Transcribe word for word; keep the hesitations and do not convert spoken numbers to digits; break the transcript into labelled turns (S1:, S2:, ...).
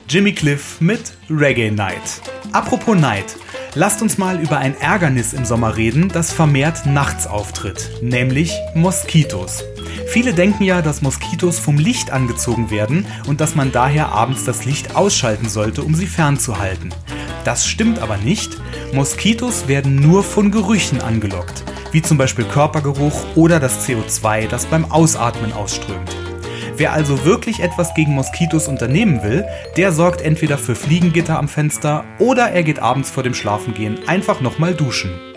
S1: Jimmy Cliff mit Reggae Night. Apropos Night, lasst uns mal über ein Ärgernis im Sommer reden, das vermehrt nachts auftritt, nämlich Moskitos. Viele denken ja, dass Moskitos vom Licht angezogen werden und dass man daher abends das Licht ausschalten sollte, um sie fernzuhalten. Das stimmt aber nicht. Moskitos werden nur von Gerüchen angelockt, wie zum Beispiel Körpergeruch oder das C O zwei, das beim Ausatmen ausströmt. Wer also wirklich etwas gegen Moskitos unternehmen will, der sorgt entweder für Fliegengitter am Fenster oder er geht abends vor dem Schlafengehen einfach nochmal duschen.